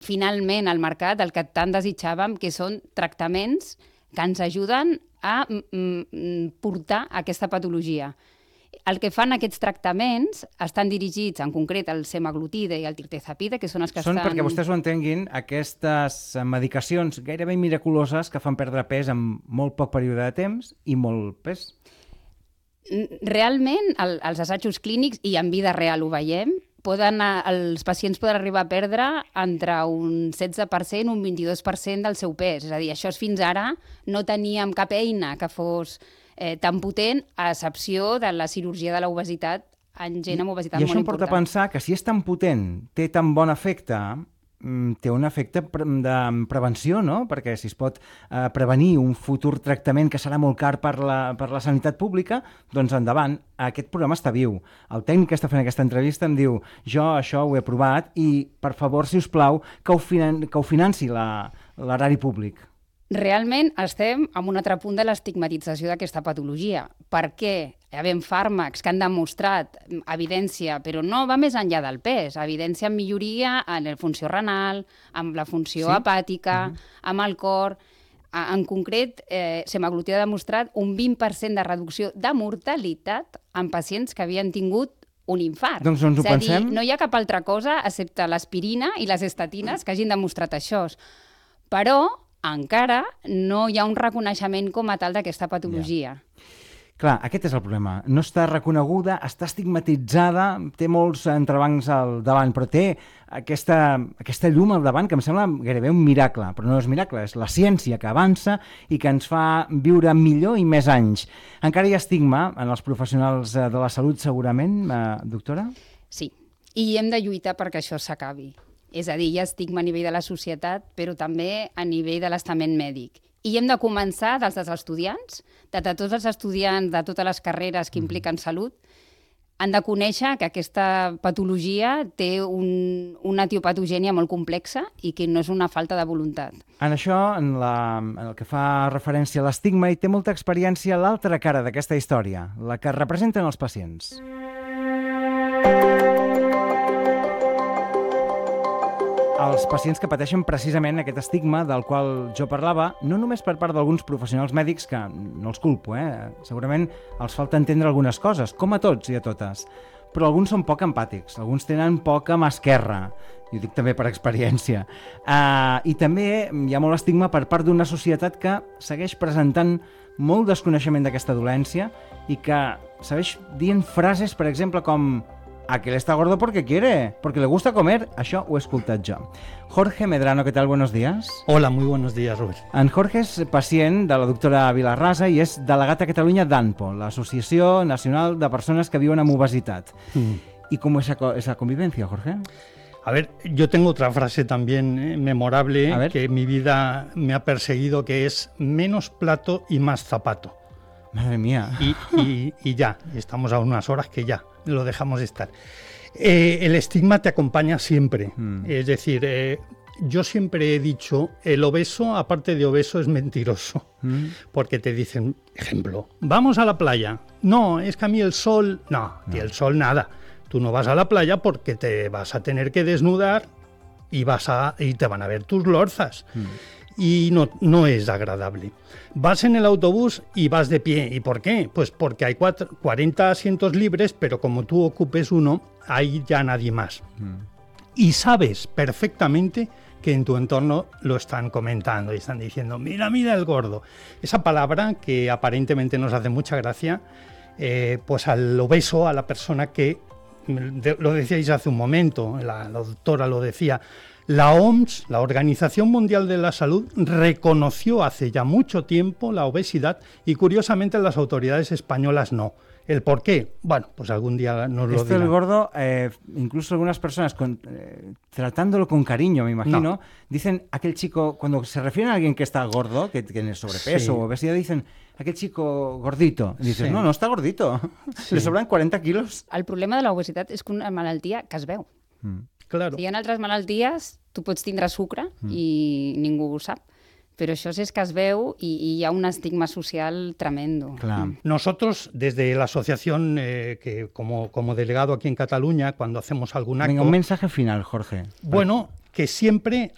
finalment al mercat el que tant desitjàvem, que són tractaments que ens ajuden a portar aquesta patologia. El que fan aquests tractaments estan dirigits, en concret, al semaglutide i al tirtezapide, que són els que Són, estan... perquè vostès ho entenguin, aquestes medicacions gairebé miraculoses que fan perdre pes en molt poc període de temps i molt pes. Realment, els assajos clínics, i en vida real ho veiem, els pacients poden arribar a perdre entre un 16% i un 22% del seu pes. És a dir, això fins ara no teníem cap eina que fos tan potent, a excepció de la cirurgia de l'obesitat en gent amb obesitat molt important. I això em porta a pensar que si és tan potent, té tan bon efecte, té un efecte de prevenció, no? Perquè si es pot prevenir un futur tractament que serà molt car per la sanitat pública, doncs endavant, aquest programa està viu. El tècnic que està fent aquesta entrevista em diu jo això ho he provat i, per favor, si us plau, que ho financi l'erari públic. Realment estem en un altre punt de l'estigmatització d'aquesta patologia. Per què? Hi ha fàrmacs que han demostrat evidència, però no va més enllà del pes, evidència en milloria en la funció renal, amb la funció hepàtica, amb el cor. En concret, semaglutide ha demostrat un 20% de reducció de mortalitat en pacients que havien tingut un infart. Doncs ens ho pensem. És a dir, no hi ha cap altra cosa excepte l'aspirina i les estatines que hagin demostrat això. Però encara no hi ha un reconeixement com a tal d'aquesta patologia. Clar, aquest és el problema. No està reconeguda, està estigmatitzada, té molts entrebancs al davant, però té aquesta llum al davant que em sembla gairebé un miracle. Però no és miracle, és la ciència que avança i que ens fa viure millor i més anys. Encara hi ha estigma en els professionals de la salut, segurament, doctora? Sí, i hem de lluitar perquè això s'acabi. És a dir, hi ha estigma a nivell de la societat, però també a nivell de l'estament mèdic. I hem de començar des dels estudiants, de tots els estudiants de totes les carreres que impliquen salut, han de conèixer que aquesta patologia té una etiopatogènia molt complexa i que no és una falta de voluntat. En això, en el que fa referència a l'estigma, hi té molta experiència l'altra cara d'aquesta història, la que representen els pacients. Els pacients que pateixen precisament aquest estigma del qual jo parlava, no només per part d'alguns professionals mèdics, que no els culpo, segurament els falta entendre algunes coses, com a tots i a totes, però alguns són poc empàtics, alguns tenen poca mà esquerra, i ho dic també per experiència. I també hi ha molt estigma per part d'una societat que segueix presentant molt desconeixement d'aquesta dolència i que segueix dient frases, per exemple, com aquel está gordo porque quiere, porque le gusta comer. Això ho he escoltat jo. Jorge Medrano, ¿qué tal? Buenos días. Hola, muy buenos días, Robert. En Jorge és pacient de la doctora Vilarrasa i és delegat a Catalunya d'ANPO, l'Associació Nacional de Persones que Viuen amb Obesitat. ¿Y cómo es esa convivencia, Jorge? A ver, yo tengo otra frase también memorable que en mi vida me ha perseguido, que es menos plato y más zapato. Madre mía. Y ya, estamos a unas horas que ya lo dejamos estar. El estigma te acompaña siempre. Es decir, yo siempre he dicho, el obeso, aparte de obeso, es mentiroso. Porque te dicen, ejemplo, vamos a la playa. No, es que a mí el sol... No, y el sol nada. Tú no vas a la playa porque te vas a tener que desnudar y te van a ver tus lorzas. Y no es agradable. Vas en el autobús y vas de pie. ¿Y por qué? Pues porque hay 40 asientos libres, pero como tú ocupes uno, hay ya nadie más. Y sabes perfectamente que en tu entorno lo están comentando y están diciendo, mira el gordo. Esa palabra que aparentemente nos hace mucha gracia, pues al obeso, a la persona que, lo decíais hace un momento, la doctora lo decía, la OMS, la Organización Mundial de la Salud, reconoció hace ya mucho tiempo la obesidad y curiosamente las autoridades españolas no. ¿El por qué? Bueno, pues algún día nos lo dirán. Esto del gordo, incluso algunas personas tratándolo con cariño, me imagino, dicen aquel chico, cuando se refieren a alguien que está gordo, que tiene sobrepeso o obesidad, dicen aquel chico gordito. Y dices, no está gordito, le sobran 40 quilos. El problema de l'obesitat és que una malaltia que es veu. Claro. Si hi ha altres malalties, tu pots tindre sucre i ningú ho sap. Pero eso es que es veu y hi ha un estigma social tremendo. Claro. Nosotros, desde la asociación, que como delegado aquí en Cataluña, cuando hacemos algún acto... Venga, un mensaje final, Jorge. Bueno, que siempre